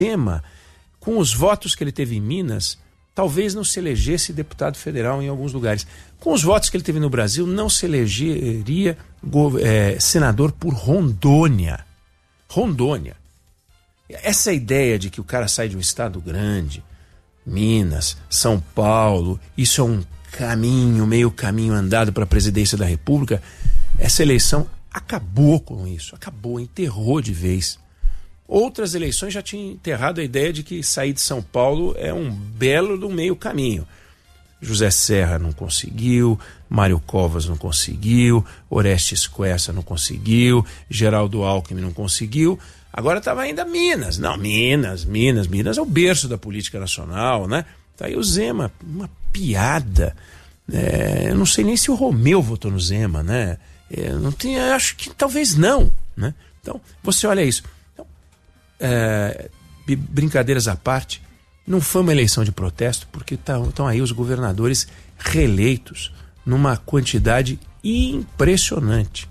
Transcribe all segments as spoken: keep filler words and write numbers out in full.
Zema, com os votos que ele teve em Minas, talvez não se elegesse deputado federal em alguns lugares. Com os votos que ele teve no Brasil, não se elegeria é, senador por Rondônia. Rondônia. Essa ideia de que o cara sai de um estado grande, Minas, São Paulo, isso é um caminho, meio caminho andado para a presidência da República, essa eleição acabou com isso, acabou, enterrou de vez. Outras eleições já tinham enterrado a ideia de que sair de São Paulo é um belo do meio caminho. José Serra não conseguiu, Mário Covas não conseguiu, Orestes Quercia não conseguiu, Geraldo Alckmin não conseguiu. Agora estava ainda Minas. Não, Minas, Minas, Minas é o berço da política nacional, né? Tá aí o Zema, uma piada. É, eu não sei nem se o Romeu votou no Zema, né? É, não tem, acho que talvez não, né? Então, você olha isso. Então, é, brincadeiras à parte, não foi uma eleição de protesto, porque estão aí os governadores reeleitos numa quantidade impressionante.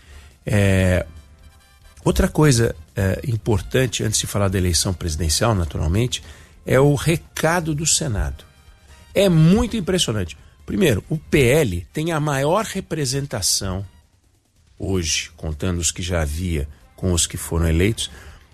É, outra coisa é, importante, antes de falar da eleição presidencial, naturalmente, é o recado do Senado. É muito impressionante. Primeiro, o P L tem a maior representação hoje, contando os que já havia com os que foram eleitos,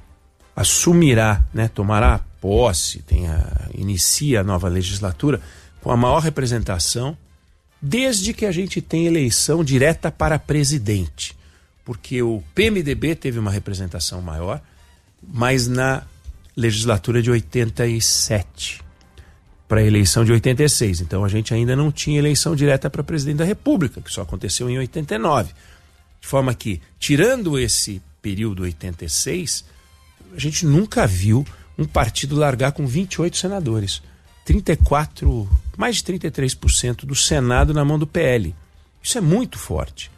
assumirá, né, tomará posse, tem a, inicia a nova legislatura com a maior representação desde que a gente tem eleição direta para presidente. Porque o P M D B teve uma representação maior, mas na legislatura de oitenta e sete, para a eleição de oitenta e seis. Então a gente ainda não tinha eleição direta para presidente da República, que só aconteceu em oitenta e nove. De forma que, tirando esse período oitenta e seis, a gente nunca viu um partido largar com vinte e oito senadores. trinta e quatro, mais de trinta e três por cento do Senado na mão do P L. Isso é muito forte.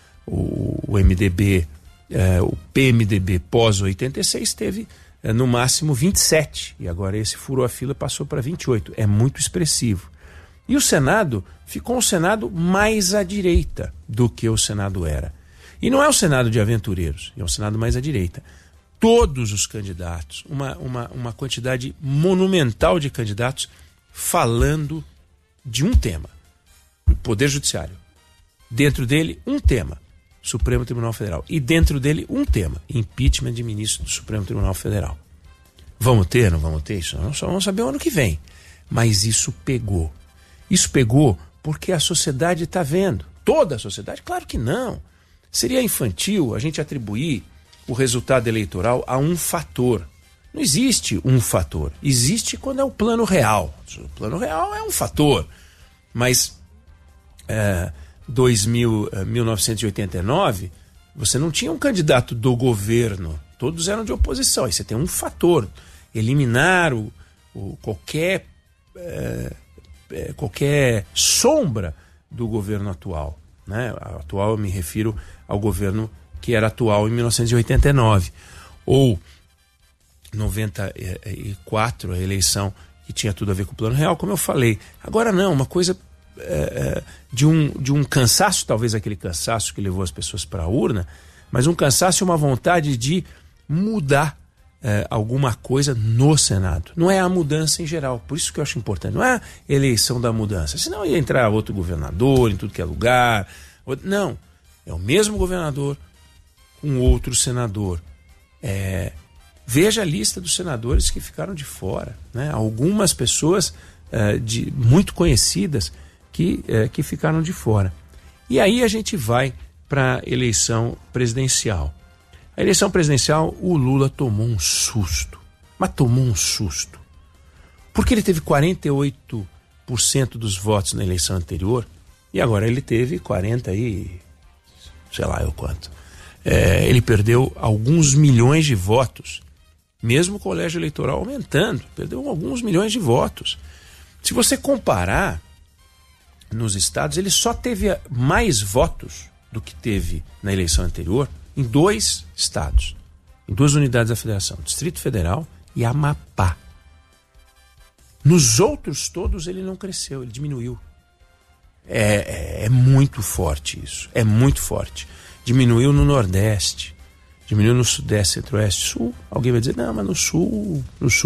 O, o M D B, eh, o P M D B pós oitenta e seis teve eh, no máximo vinte e sete, e agora esse furou a fila e passou para vinte e oito. É muito expressivo. E o Senado ficou um Senado mais à direita do que o Senado era. E não é um Senado de aventureiros, é um Senado mais à direita. Todos os candidatos, uma, uma, uma quantidade monumental de candidatos falando de um tema, o Poder Judiciário. Dentro dele, um tema, Supremo Tribunal Federal. E dentro dele, um tema, impeachment de ministro do Supremo Tribunal Federal. Vamos ter, não vamos ter isso? Nós só vamos saber o ano que vem. Mas isso pegou. Isso pegou porque a sociedade está vendo. Toda a sociedade? Claro que não. Seria infantil a gente atribuir o resultado eleitoral a um fator. Não existe um fator. Existe quando é o plano real. O plano real é um fator. Mas é, dois mil, mil novecentos e oitenta e nove, você não tinha um candidato do governo. Todos eram de oposição. Aí você tem um fator. Eliminar o, o, qualquer, é, é, qualquer sombra do governo atual. Né? Atual eu me refiro ao governo que era atual em mil novecentos e oitenta e nove, ou noventa e quatro, a eleição que tinha tudo a ver com o plano real, como eu falei. Agora não, uma coisa é, de, um, de um cansaço, talvez aquele cansaço que levou as pessoas para a urna, mas um cansaço e uma vontade de mudar é, alguma coisa no Senado. Não é a mudança em geral, por isso que eu acho importante. Não é a eleição da mudança, senão ia entrar outro governador em tudo que é lugar. Outro, não, é o mesmo governador, um outro senador. É, veja a lista dos senadores que ficaram de fora, né? Algumas pessoas é, de, muito conhecidas que, é, que ficaram de fora. E aí a gente vai para a eleição presidencial. A eleição presidencial, o Lula tomou um susto, mas tomou um susto, porque ele teve quarenta e oito por cento dos votos na eleição anterior e agora ele teve quarenta e sei lá eu quanto. É, ele perdeu alguns milhões de votos, mesmo o colégio eleitoral aumentando, perdeu alguns milhões de votos. Se você comparar nos estados, ele só teve mais votos do que teve na eleição anterior em dois estados, em duas unidades da federação, Distrito Federal e Amapá. Nos outros todos ele não cresceu, ele diminuiu. É, é, é muito forte isso, é muito forte. Diminuiu no Nordeste, Diminuiu no Sudeste, Centro-Oeste, Sul. Alguém vai dizer, não, mas no Sul, no Sul